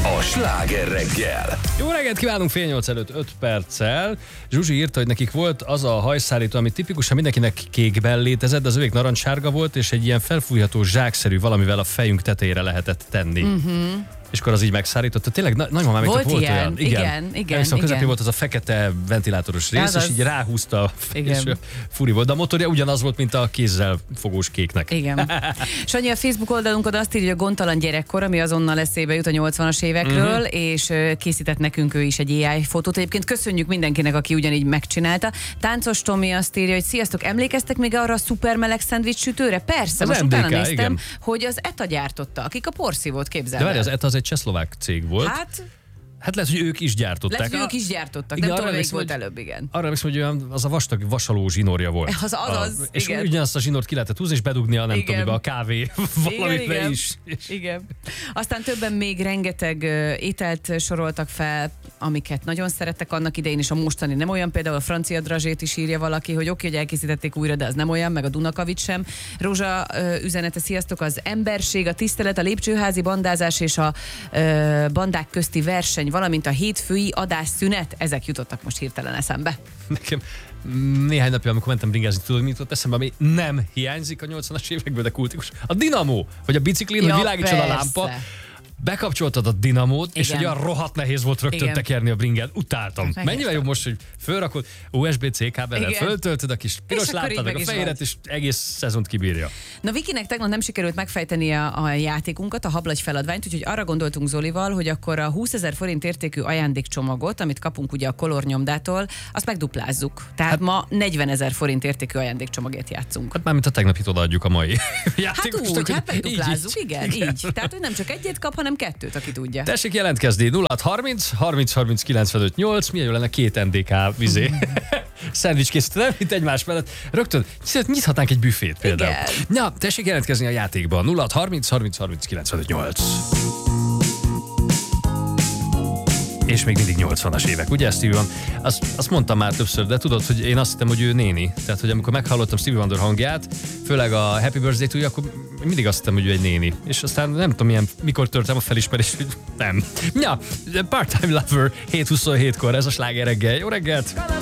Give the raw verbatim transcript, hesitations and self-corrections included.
a Sláger reggel. Jó reggelt kívánunk, fél nyolc előtt öt perccel. Zsuzsi írta, hogy nekik volt az a hajszárító, ami tipikusan mindenkinek kékben létezett, de az övék narancssárga volt, és egy ilyen felfújható zsákszerű valamivel a fejünk tetejére lehetett tenni. Uh-huh. És akkor az így megszárította. Tényleg na- nagymamámék volt, volt ilyen. olyan. Igen, igen, igen. Emlékszem, a közepén igen. volt az a fekete ventilátoros rész, Az és az. így ráhúzta, Igen. és furi volt. De a motorja ugyanaz volt, mint a kézzel fogós kéknek. Igen. Sanyi, a Facebook oldalunkon azt írja, hogy a gondtalan gyerekkor, ami azonnal eszébe jut a nyolcvanas évekről, uh-huh. és ö, készített nekünk ő is egy á i fotót. Egyébként köszönjük mindenkinek, aki ugyanígy megcsinálta. Táncos Tomi azt írja, hogy sziasztok, emlékeztek még arra a szupermeleg szendvics sütőre? Persze, Az most em dé ká, utána néztem, igen. hogy az ETA gyártotta, akik a porszívót képzelnek. De várj, az ETA az egy csehszlovák cég volt. Hát, Hát lehet, hogy ők is gyártották. lehet, hogy ők is gyártottak, Igen, nem tudom, arra melyik emlékszem, volt hogy- előbb, igen. Arra emlékszem, hogy olyan, az a vastag vasaló zsinórja volt. Az az, az, a, és igen. ugyanazt a zsinort ki lehetett húzni, és bedugni a nem Igen. tudom, mibe, a kávé valamibe igen. is. És Igen. Aztán többen még rengeteg ö, ételt soroltak fel, amiket nagyon szerettek annak idején, és a mostani nem olyan. Például a francia drazsét is írja valaki, hogy oké, hogy elkészítették újra, de az nem olyan, meg a Dunakavics sem. Rózsa ö, üzenete, sziasztok, az emberség, a tisztelet, a lépcsőházi bandázás és a ö, bandák közti verseny, valamint a hétfői adásszünet, ezek jutottak most hirtelen eszembe. nekem néhány napja, amikor mentem bringázni, tudod, mit jutott eszembe, ami nem hiányzik a nyolcvanas évekből, de kultikus. A dinamó, hogy a biciklin, Ja, hogy világítson a persze. lámpa. Bekapcsoltad a dinamót, és Igen. egy olyan rohadt nehéz volt rögtön Igen. tekerni a bringát. Utáltam. Megértem. Mennyivel jobb most, hogy fölrakod u es bé cé kábellel, Igen. föltöltöd a kis piros akkor így lámpát, meg meg a is fehéret, és egész szezont kibírja. Na, Vikinek tegnap nem sikerült megfejteni a, a játékunkat, a hablagy feladványt, úgyhogy arra gondoltunk Zolival, hogy akkor a húszezer forint értékű ajándékcsomagot, amit kapunk ugye a kolornyomdától, azt megduplázzuk. Tehát hát, ma negyvenezer forint értékű ajándékcsomagért játszunk. Hát mármint a tegnapit odaadjuk a mai Hát játékosnak, úgy, hogy hát megduplázzuk, így, igen, így. így. Tehát, hogy nem csak egyet kap, hanem kettőt, aki tudja. Tessék jelentkezni, nulla hat harminc harminc harminc kilencvenöt nyolc, milyen jó lenne két en dé ká vizé. Szendvics készíteni, mint egymás mellett. Rögtön nyithatnánk egy büfét például. Igen. Na, tessék jelentkezni a játékba. nulla hat harminc harminc harminc kilencvenöt nyolc. És még mindig nyolcvanas évek, ugye Stevie van? Azt, azt mondtam már többször, de tudod, hogy én azt hittem, hogy ő néni. Tehát, hogy amikor meghallottam Stevie Wonder hangját, főleg a Happy Birthday to You, akkor mindig azt hittem, hogy ő egy néni. És aztán nem tudom, milyen, mikor törtem a felismerés, hogy nem. Ja, Part-Time Lover hét huszonhétkor, ez a Sláger reggel. Jó reggelt!